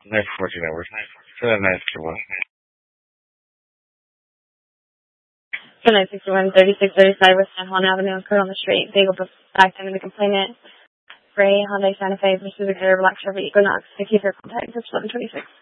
914 hours. 961. 961, 3635 West San Juan Avenue, code on the street. Vehicle backed into the complainant. Gray Hyundai Santa Fe pursuit of Black Chevy Equinox. Thank you for your contact. It's 1126.